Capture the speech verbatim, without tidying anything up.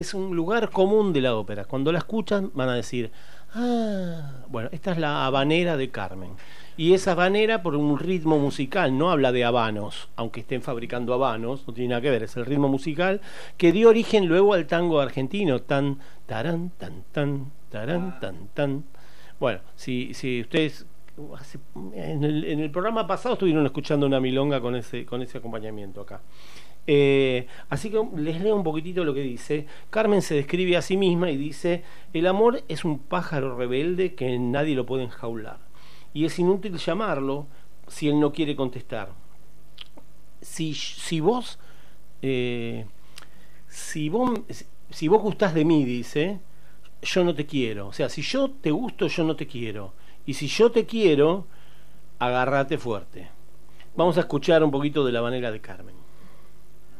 Es un lugar común de la ópera. Cuando la escuchan van a decir, ah, bueno, esta es la habanera de Carmen. Y es habanera por un ritmo musical, no habla de habanos, aunque estén fabricando habanos, no tiene nada que ver, es el ritmo musical que dio origen luego al tango argentino, tan, tarán, tan, tan, tarán, tan, tan. Bueno, si, si ustedes en el, en el programa pasado estuvieron escuchando una milonga con ese, con ese acompañamiento acá. Eh, así que les leo un poquitito lo que dice. Carmen se describe a sí misma y dice: el amor es un pájaro rebelde que nadie lo puede enjaular, y es inútil llamarlo si él no quiere contestar. Si, si vos eh, si vos si vos gustás de mí, dice, yo no te quiero. O sea, si yo te gusto, yo no te quiero, y si yo te quiero, agárrate fuerte. Vamos a escuchar un poquito de la manera de Carmen.